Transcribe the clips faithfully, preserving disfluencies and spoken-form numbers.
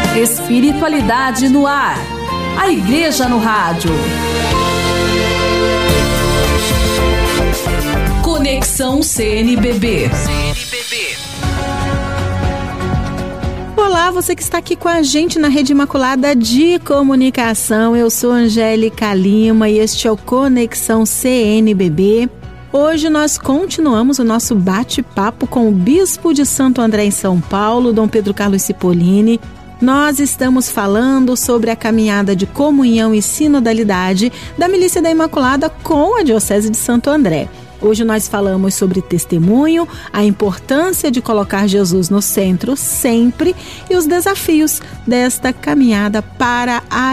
Espiritualidade no ar. A Igreja no Rádio. Conexão C N B B. Olá, você que está aqui com a gente na Rede Imaculada de Comunicação. Eu sou Angélica Lima e este é o Conexão C N B B. Hoje nós continuamos o nosso bate-papo com o Bispo de Santo André em São Paulo, Dom Pedro Carlos Cipollini. Nós estamos falando sobre a caminhada de comunhão e sinodalidade da Milícia da Imaculada com a Diocese de Santo André. Hoje nós falamos sobre testemunho, a importância de colocar Jesus no centro sempre e os desafios desta caminhada para a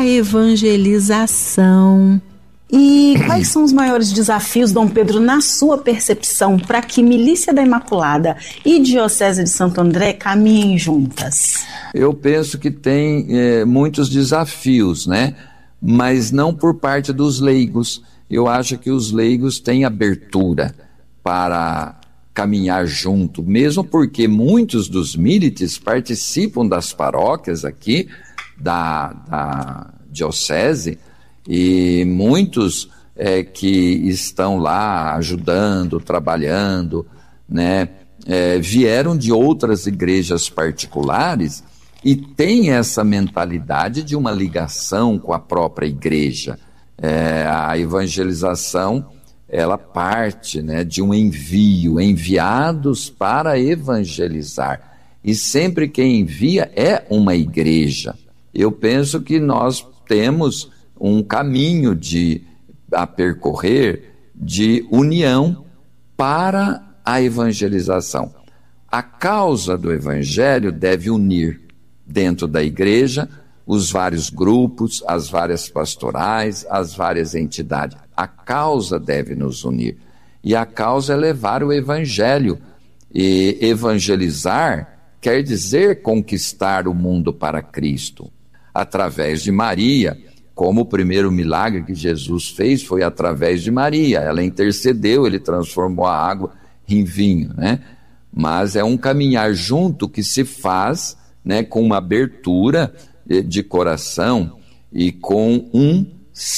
evangelização. E quais são os maiores desafios, Dom Pedro, na sua percepção, para que Milícia da Imaculada e Diocese de Santo André caminhem juntas? Eu penso que tem é, muitos desafios, né? Mas não por parte dos leigos. Eu acho que os leigos têm abertura para caminhar junto, mesmo porque muitos dos milites participam das paróquias aqui da, da Diocese, e muitos é, que estão lá ajudando, trabalhando, né, é, vieram de outras igrejas particulares e têm essa mentalidade de uma ligação com a própria igreja. É, a evangelização, ela parte, né, de um envio, enviados para evangelizar. E sempre quem envia é uma igreja. Eu penso que nós temos um caminho de, a percorrer de união para a evangelização. A causa do evangelho deve unir dentro da igreja os vários grupos, as várias pastorais, as várias entidades. A causa deve nos unir. E a causa é levar o evangelho. E evangelizar quer dizer conquistar o mundo para Cristo. Através de Maria, como o primeiro milagre que Jesus fez foi através de Maria. Ela intercedeu, ele transformou a água em vinho, né? Mas é um caminhar junto que se faz, né, com uma abertura de coração e com um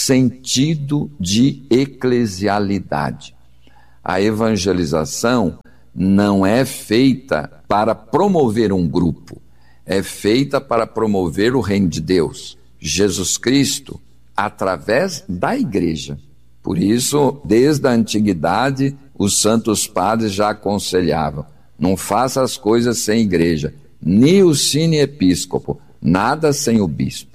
sentido de eclesialidade. A evangelização não é feita para promover um grupo, é feita para promover o reino de Deus, Jesus Cristo, através da igreja. Por isso, desde a antiguidade, os santos padres já aconselhavam: não faça as coisas sem igreja, ni o sine episcopo, nada sem o bispo.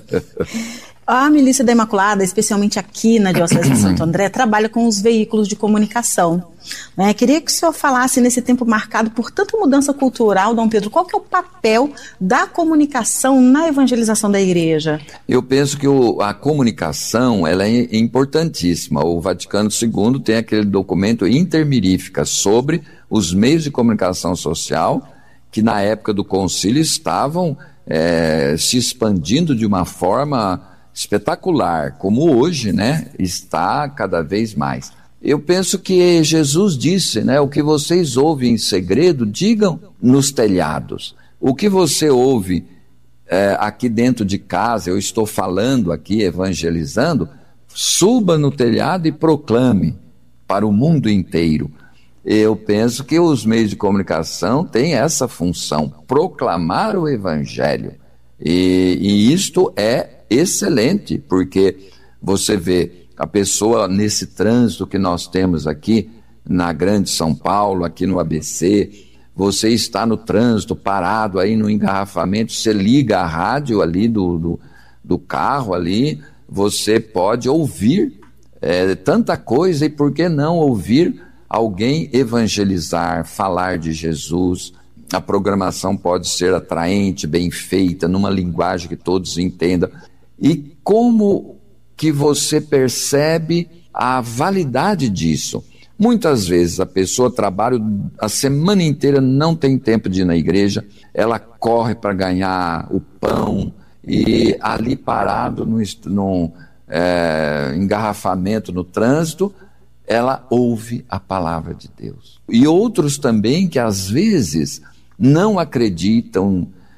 A Milícia da Imaculada, especialmente aqui na Diocese de Santo André, trabalha com os veículos de comunicação. Né? Queria que o senhor falasse, nesse tempo marcado por tanta mudança cultural, Dom Pedro, qual que é o papel da comunicação na evangelização da igreja? Eu penso que o, a comunicação ela é importantíssima. O Vaticano segundo tem aquele documento Intermirifica sobre os meios de comunicação social que na época do concílio estavam é, se expandindo de uma forma espetacular, como hoje, né, está cada vez mais. Eu penso que Jesus disse, né, o que vocês ouvem em segredo, digam nos telhados. O que você ouve é, aqui dentro de casa, eu estou falando aqui, evangelizando, suba no telhado e proclame para o mundo inteiro. Eu penso que os meios de comunicação têm essa função, proclamar o evangelho. E, e isto é excelente, porque você vê a pessoa nesse trânsito que nós temos aqui na Grande São Paulo, aqui no A B C, você está no trânsito, parado aí no engarrafamento, você liga a rádio ali do, do, do carro ali, você pode ouvir é, tanta coisa, e por que não ouvir alguém evangelizar, falar de Jesus? A programação pode ser atraente, bem feita, numa linguagem que todos entendam. E como que você percebe a validade disso? Muitas vezes a pessoa trabalha a semana inteira, não tem tempo de ir na igreja, ela corre para ganhar o pão e ali parado no, no é, engarrafamento no trânsito, ela ouve a palavra de Deus. E outros também que às vezes não acreditam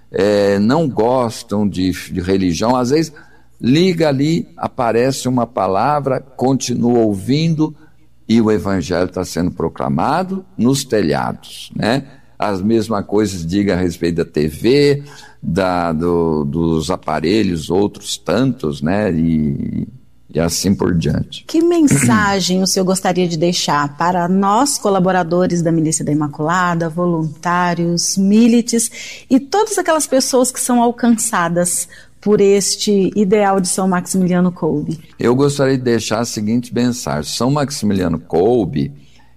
é, não gostam de, de religião, às vezes liga ali, aparece uma palavra, continua ouvindo e o evangelho está sendo proclamado nos telhados, né? As mesmas coisas diga a respeito da T V, da, do, dos aparelhos, outros tantos, né? E, e assim por diante. Que mensagem o senhor gostaria de deixar para nós, colaboradores da Milícia da Imaculada, voluntários, milites e todas aquelas pessoas que são alcançadas por este ideal de São Maximiliano Kolbe? Eu gostaria de deixar a seguinte mensagem. São Maximiliano Kolbe,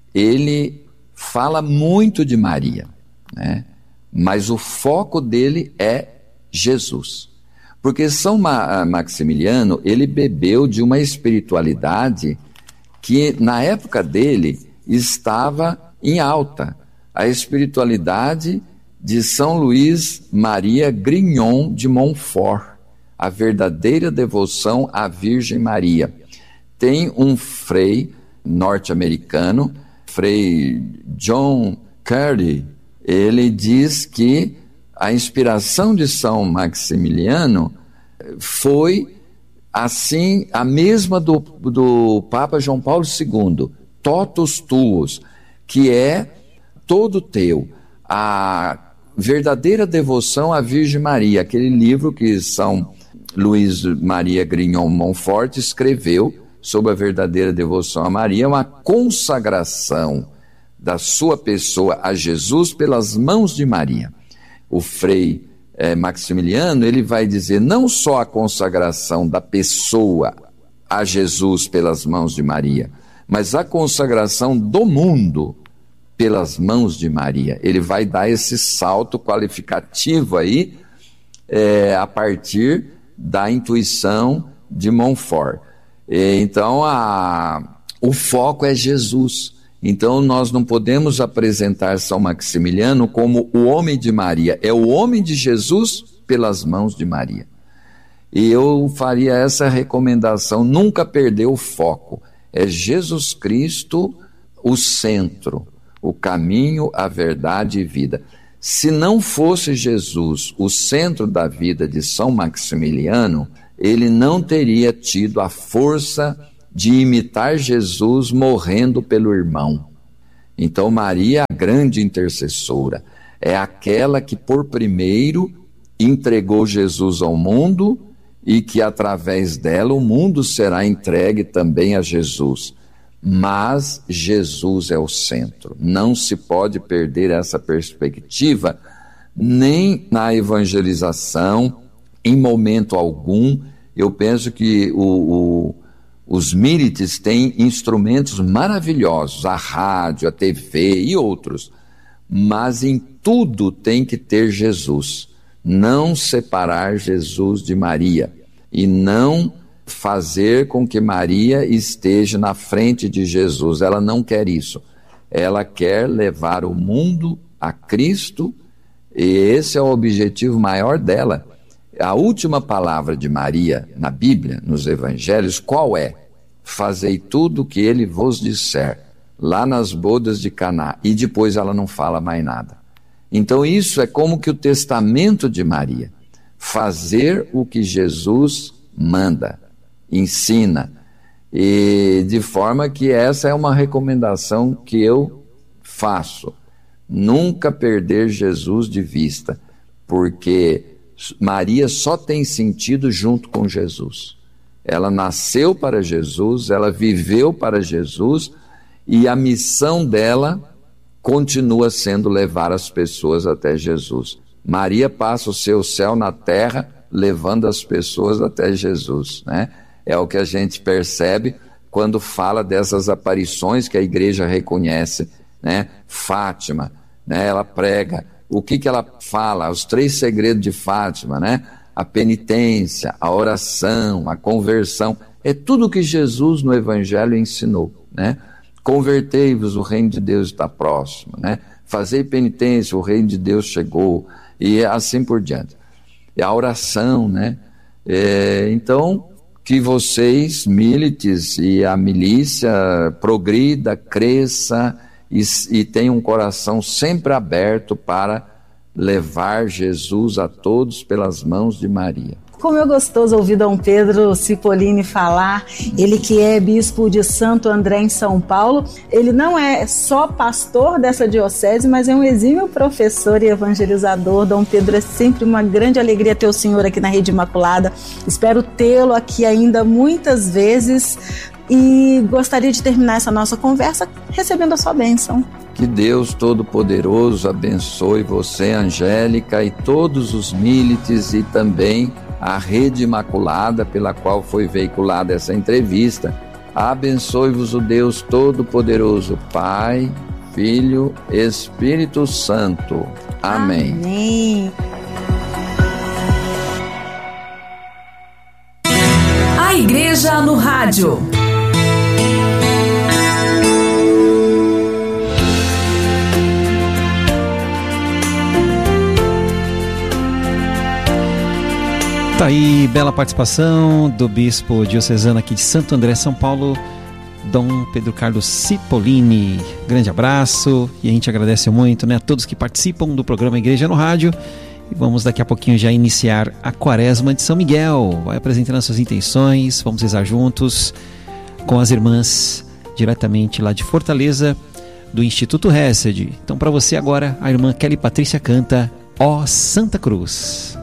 ele fala muito de Maria, né? Mas o foco dele é Jesus. Porque São Ma- Maximiliano, ele bebeu de uma espiritualidade que na época dele estava em alta. A espiritualidade de São Luís Maria Grignon de Montfort, a verdadeira devoção à Virgem Maria. Tem um frei norte-americano, Frei John Curry, ele diz que a inspiração de São Maximiliano foi assim a mesma do, do Papa João Paulo segundo, totus tuus, que é todo teu, a verdadeira devoção à Virgem Maria, aquele livro que São Luís Maria Grignon Montfort escreveu sobre a verdadeira devoção a Maria, uma consagração da sua pessoa a Jesus pelas mãos de Maria. O frei eh, Maximiliano, ele vai dizer não só a consagração da pessoa a Jesus pelas mãos de Maria, mas a consagração do mundo pelas mãos de Maria. Ele vai dar esse salto qualificativo aí eh, a partir da intuição de Montfort. Então, a, o foco é Jesus. Então, nós não podemos apresentar São Maximiliano como o homem de Maria. É o homem de Jesus pelas mãos de Maria. E eu faria essa recomendação, nunca perder o foco. É Jesus Cristo o centro, o caminho, a verdade e vida. Se não fosse Jesus o centro da vida de São Maximiliano, ele não teria tido a força de imitar Jesus morrendo pelo irmão. Então Maria, a grande intercessora, é aquela que por primeiro entregou Jesus ao mundo e que através dela o mundo será entregue também a Jesus. Mas Jesus é o centro. Não se pode perder essa perspectiva nem na evangelização, em momento algum. Eu penso que o, o, os milites têm instrumentos maravilhosos, a rádio, a T V e outros, mas em tudo tem que ter Jesus. Não separar Jesus de Maria e não fazer com que Maria esteja na frente de Jesus. Ela não quer isso. Ela quer levar o mundo a Cristo e esse é o objetivo maior dela. A última palavra de Maria na Bíblia, nos Evangelhos, qual é? Fazei tudo o que ele vos disser, lá nas bodas de Caná, e depois ela não fala mais nada. Então isso é como que o testamento de Maria, fazer o que Jesus manda, ensina, e de forma que essa é uma recomendação que eu faço, nunca perder Jesus de vista, porque Maria só tem sentido junto com Jesus. Ela nasceu para Jesus, ela viveu para Jesus e a missão dela continua sendo levar as pessoas até Jesus. Maria passa o seu céu na terra levando as pessoas até Jesus, né? É o que a gente percebe quando fala dessas aparições que a igreja reconhece, né? Fátima, né? Ela prega. O que que ela fala? Os três segredos de Fátima, né? A penitência, a oração, a conversão. É tudo que Jesus no Evangelho ensinou, né? Convertei-vos, o reino de Deus está próximo, né? Fazei penitência, o reino de Deus chegou, e assim por diante. E a oração, né? É, então, que vocês, milites e a milícia, progrida, cresça, E, e tem um coração sempre aberto para levar Jesus a todos pelas mãos de Maria. Como é gostoso ouvir Dom Pedro Cipollini falar, ele que é bispo de Santo André em São Paulo. Ele não é só pastor dessa diocese, mas é um exímio professor e evangelizador. Dom Pedro, é sempre uma grande alegria ter o senhor aqui na Rede Imaculada. Espero tê-lo aqui ainda muitas vezes e gostaria de terminar essa nossa conversa recebendo a sua bênção. Que Deus Todo-Poderoso abençoe você, Angélica, e todos os milites e também a Rede Imaculada, pela qual foi veiculada essa entrevista. Abençoe-vos o Deus Todo-Poderoso, Pai, Filho, Espírito Santo. Amém. Amém. A Igreja no Rádio. Tá aí, bela participação do bispo diocesano aqui de Santo André, São Paulo, Dom Pedro Carlos Cipollini. Grande abraço e a gente agradece muito, né, a todos que participam do programa Igreja no Rádio. E vamos daqui a pouquinho já iniciar a Quaresma de São Miguel. Vai apresentando as suas intenções, vamos rezar juntos com as irmãs diretamente lá de Fortaleza, do Instituto Hesed. Então, para você agora, a irmã Kelly Patrícia canta Ó Santa Cruz.